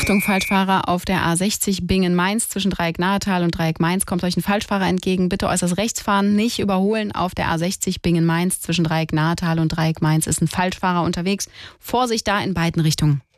Achtung, Falschfahrer auf der A60 Bingen-Mainz zwischen Dreieck-Nahetal und Dreieck-Mainz kommt euch ein Falschfahrer entgegen. Bitte äußerst rechts fahren, nicht überholen. Auf der A60 Bingen-Mainz zwischen Dreieck-Nahetal und Dreieck-Mainz ist ein Falschfahrer unterwegs. Vorsicht da in beiden Richtungen.